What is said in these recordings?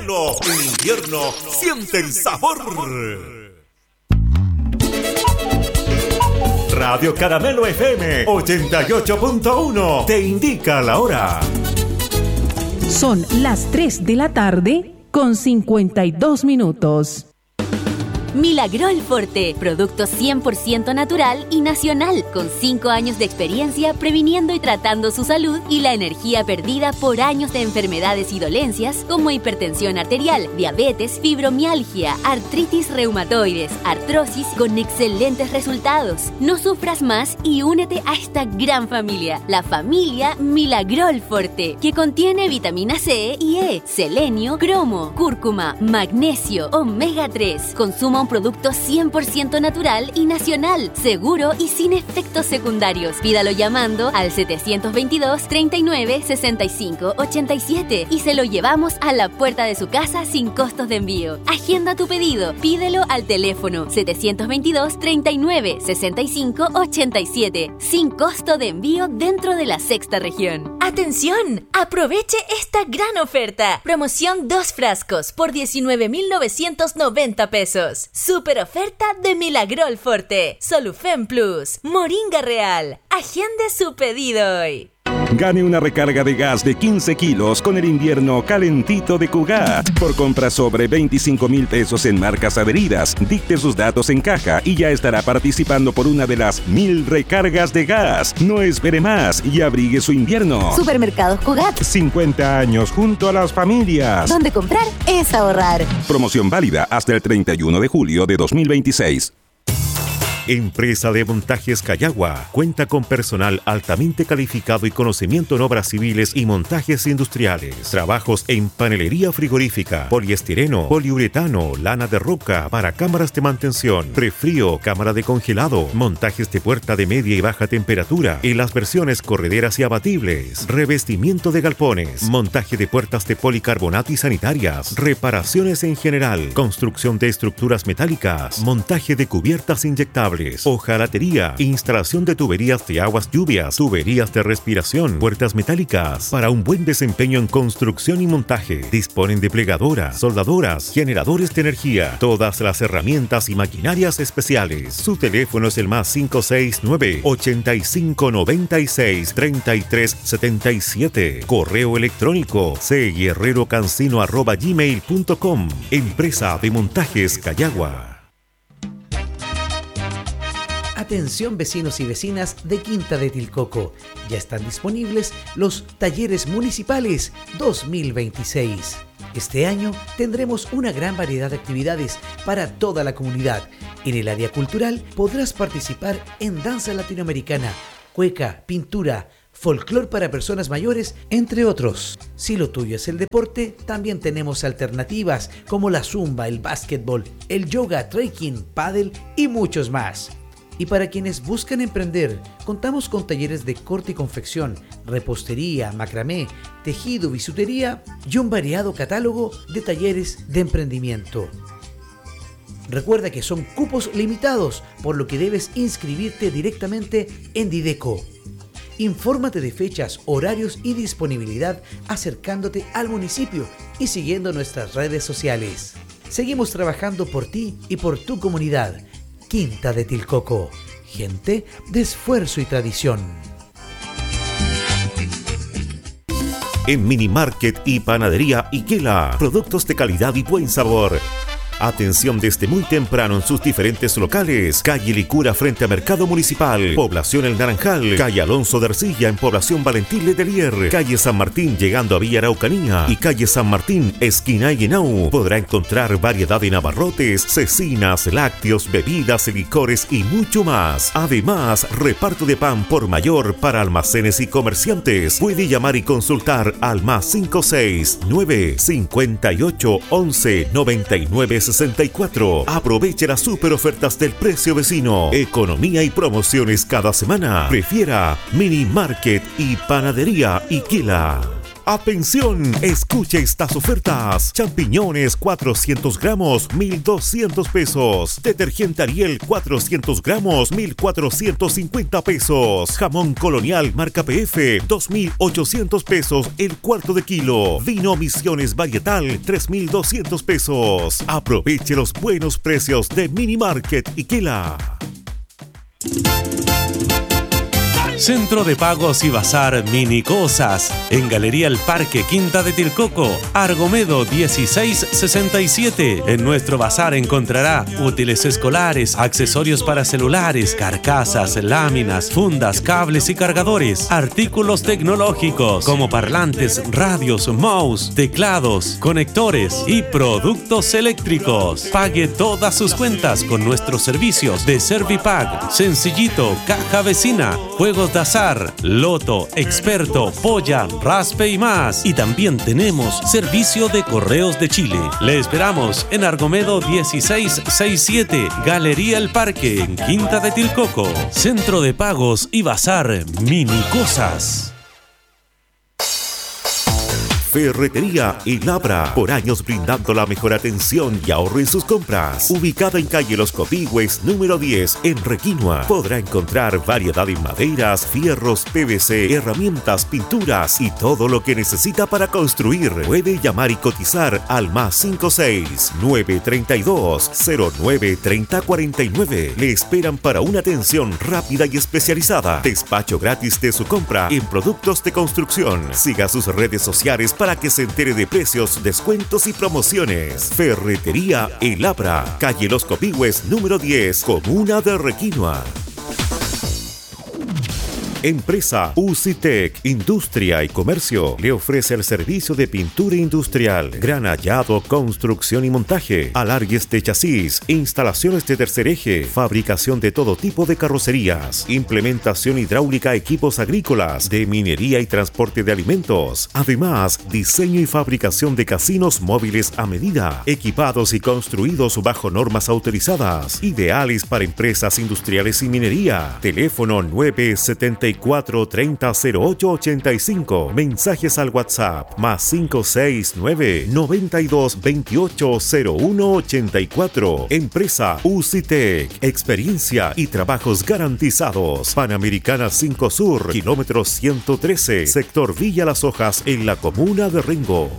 verano, en invierno, siente el sabor. Radio Caramelo FM 88.1 te indica la hora. Son las 3 de la tarde con 52 minutos. Milagrol Forte, producto 100% natural y nacional, con 5 años de experiencia previniendo y tratando su salud y la energía perdida por años de enfermedades y dolencias como hipertensión arterial, diabetes, fibromialgia, artritis reumatoides, artrosis, con excelentes resultados. No sufras más y únete a esta gran familia, la familia Milagrol Forte, que contiene vitamina C y E, selenio, cromo, cúrcuma, magnesio, omega 3. Consuma un producto 100% natural y nacional, seguro y sin efectos secundarios. Pídalo llamando al 722-39-65-87 y se lo llevamos a la puerta de su casa sin costos de envío. Agenda tu pedido, pídelo al teléfono 722-39-65-87 sin costo de envío dentro de la sexta región. ¡Atención! Aproveche esta gran oferta. Promoción 2 frascos por 19.990 pesos. Super oferta de Milagrol Forte, Solufen Plus, Moringa Real. Agende su pedido hoy. Gane una recarga de gas de 15 kilos con el invierno calentito de Cugat. Por compra sobre 25,000 pesos en marcas adheridas, dicte sus datos en caja y ya estará participando por una de las 1,000 recargas de gas. No espere más y abrigue su invierno. Supermercados Cugat. 50 años junto a las familias. Donde comprar es ahorrar. Promoción válida hasta el 31 de julio de 2026. Empresa de Montajes Cayagua cuenta con personal altamente calificado y conocimiento en obras civiles y montajes industriales. Trabajos en panelería frigorífica, poliestireno, poliuretano, lana de roca para cámaras de mantención, prefrío, cámara de congelado, montajes de puerta de media y baja temperatura en las versiones correderas y abatibles, revestimiento de galpones, montaje de puertas de policarbonato y sanitarias, reparaciones en general, construcción de estructuras metálicas, montaje de cubiertas inyectables, hojalatería, instalación de tuberías de aguas lluvias, tuberías de respiración, puertas metálicas. Para un buen desempeño en construcción y montaje, disponen de plegadoras, soldadoras, generadores de energía, todas las herramientas y maquinarias especiales. Su teléfono es el más 569-8596-3377. Correo electrónico cguerrerocancino@gmail.com. Empresa de Montajes Cayagua. Atención vecinos y vecinas de Quinta de Tilcoco, ya están disponibles los Talleres Municipales 2026. Este año tendremos una gran variedad de actividades para toda la comunidad. En el área cultural podrás participar en danza latinoamericana, cueca, pintura, folclor para personas mayores, entre otros. Si lo tuyo es el deporte, también tenemos alternativas como la zumba, el básquetbol, el yoga, trekking, pádel y muchos más. Y para quienes buscan emprender, contamos con talleres de corte y confección, repostería, macramé, tejido, bisutería y un variado catálogo de talleres de emprendimiento. Recuerda que son cupos limitados, por lo que debes inscribirte directamente en Dideco. Infórmate de fechas, horarios y disponibilidad acercándote al municipio y siguiendo nuestras redes sociales. Seguimos trabajando por ti y por tu comunidad. Quinta de Tilcoco, gente de esfuerzo y tradición. En Mini Market y Panadería Iquela, productos de calidad y buen sabor. Atención desde muy temprano en sus diferentes locales. Calle Licura frente a Mercado Municipal, Población El Naranjal, calle Alonso de Ercilla en Población Valentín Letelier, calle San Martín llegando a Villa Araucanía y calle San Martín esquina Yenau. Podrá encontrar variedad de abarrotes, cecinas, lácteos, bebidas, licores y mucho más. Además, reparto de pan por mayor para almacenes y comerciantes. Puede llamar y consultar al más 569 58 11 99 64. Aproveche las super ofertas del precio vecino. Economía y promociones cada semana. Prefiera Mini Market y Panadería Iquela. ¡Atención! Escuche estas ofertas. Champiñones 400 gramos, 1,200 pesos. Detergente Ariel 400 gramos, 1,450 pesos. Jamón Colonial marca PF, 2,800 pesos el cuarto de kilo. Vino Misiones Varietal, 3,200 pesos. Aproveche los buenos precios de Mini Market Iquela. Centro de Pagos y Bazar Mini Cosas, en Galería El Parque, Quinta de Tilcoco, Argomedo 1667. En nuestro bazar encontrará útiles escolares, accesorios para celulares, carcasas, láminas, fundas, cables y cargadores, artículos tecnológicos como parlantes, radios, mouse, teclados, conectores y productos eléctricos. Pague todas sus cuentas con nuestros servicios de Servipack, Sencillito, Caja Vecina, juegos de azar, loto, experto, polla, raspe y más. Y también tenemos servicio de correos de Chile. Le esperamos en Argomedo 1667, Galería El Parque, en Quinta de Tilcoco. Centro de Pagos y Bazar Mini Cosas. Ferretería El Abra, por años brindando la mejor atención y ahorro en sus compras. Ubicada en calle Los Copigües, número 10, en Requinoa. Podrá encontrar variedad en maderas, fierros, PVC, herramientas, pinturas y todo lo que necesita para construir. Puede llamar y cotizar al +56 932 09 30 49. Le esperan para una atención rápida y especializada. Despacho gratis de su compra en productos de construcción. Siga sus redes sociales para que se entere de precios, descuentos y promociones. Ferretería El Abra, calle Los Copigües, número 10, Comuna de Requinoa. Empresa UCITEC, Industria y Comercio, le ofrece el servicio de pintura industrial, granallado, construcción y montaje, alargues de chasis, instalaciones de tercer eje, fabricación de todo tipo de carrocerías, implementación hidráulica, equipos agrícolas, de minería y transporte de alimentos. Además, diseño y fabricación de casinos móviles a medida, equipados y construidos bajo normas autorizadas, ideales para empresas industriales y minería. Teléfono 974 30 08 85. Mensajes al WhatsApp +569 92 28 01 84. Empresa UCITEC, experiencia y trabajos garantizados. Panamericana 5 Sur, kilómetro 113, sector Villa Las Hojas, en la comuna de Rengo.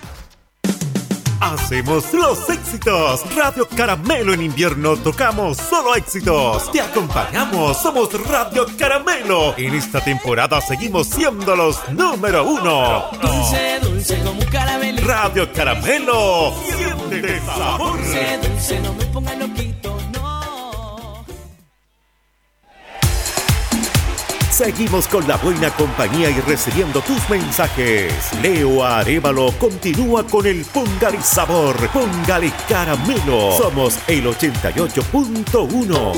Hacemos los éxitos. Radio Caramelo en invierno tocamos solo éxitos. Te acompañamos. Somos Radio Caramelo. En esta temporada seguimos siendo los número 1. Dulce, dulce como un caramelito. Radio Caramelo. Siente el sabor. Dulce, dulce, no me pongas loquito, no. Seguimos con la buena compañía y recibiendo tus mensajes. Leo Arévalo continúa con el Póngale Sabor, Póngale Caramelo. Somos el 88.1.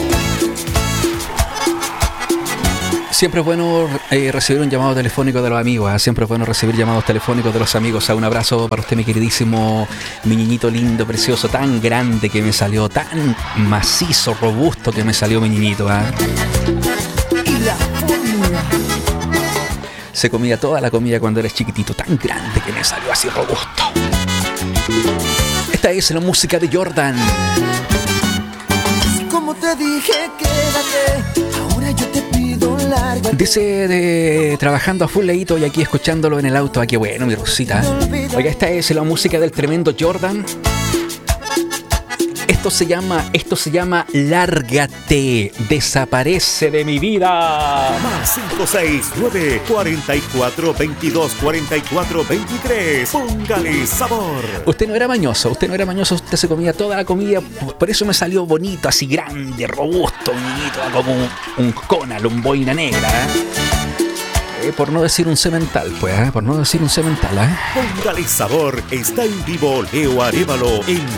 Siempre es bueno recibir un llamado telefónico de los amigos, siempre es bueno recibir llamados telefónicos de los amigos. Un abrazo para usted, mi queridísimo, mi niñito lindo, precioso, tan grande que me salió, tan macizo, robusto que me salió mi niñito. Y la fórmula. Se comía toda la comida cuando eres chiquitito, tan grande que me salió así robusto. Esta es la música de Jordan. Como te dije, quédate. Ahora yo te pido larga. Dice trabajando a full leíto y aquí escuchándolo en el auto. Ah, qué bueno, mi Rosita. Oiga, esta es la música del tremendo Jordan. Esto se llama Lárgate, desaparece de mi vida. +569 44 22 44 23. Póngale sabor. Usted no era mañoso, usted se comía toda la comida, por eso me salió bonito, así grande, robusto, niñito, como un Conal, un boina negra. Por no decir un cemental, pues, por no decir un cemental, Póngale sabor, está en vivo Leo Arévalo en